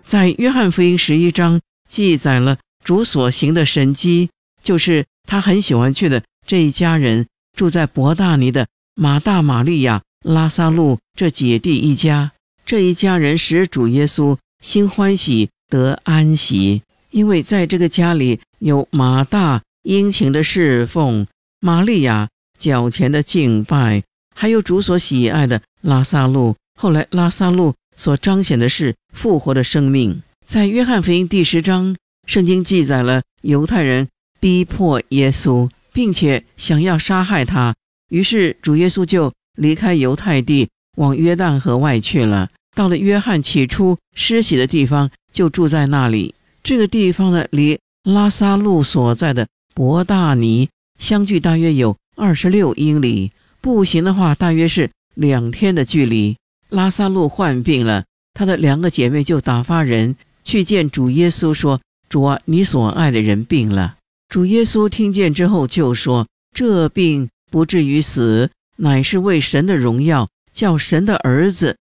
在约翰福音11章记载了主所行的神迹，就是他很喜欢去的这一家人住在伯大尼的马大、玛利亚、拉撒路这姐弟一家。这一家人使主耶稣心欢喜得安息，因为在这个家里有马大殷勤的侍奉，玛利亚脚前的敬拜，还有主所喜爱的拉撒路。后来拉撒路所彰显的是复活的生命。在约翰福音第10章，圣经记载了犹太人逼迫耶稣，并且想要杀害他，于是主耶稣就离开犹太地，往约旦河外去了。到了约翰起初施洗的地方，就住在那里。这个地方呢，离拉撒路所在的伯大尼相距大约有26英里，步行的话大约是2天的距离。拉撒路患病了，他的2个姐妹就打发人去见主耶稣，说：主啊，你所爱的人病了。主耶稣听见之后就说：这病不至于死，乃是为神的荣耀，叫神的儿子